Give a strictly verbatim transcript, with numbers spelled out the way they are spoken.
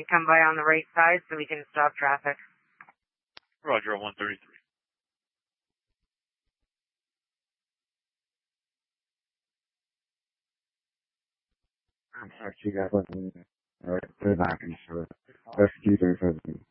come by on the right side so we can stop traffic. Roger, one thirty-three. I'm actually got one. Alright, they're not going to show it. That's Q thirty-seven.